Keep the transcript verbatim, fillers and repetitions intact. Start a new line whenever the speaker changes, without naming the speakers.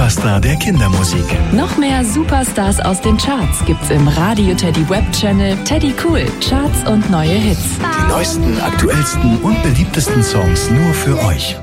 Superstar der Kindermusik.
Noch mehr Superstars aus den Charts gibt's im Radio Teddy Web Channel Teddy Cool. Charts und neue Hits.
Die neuesten, aktuellsten und beliebtesten Songs nur für euch.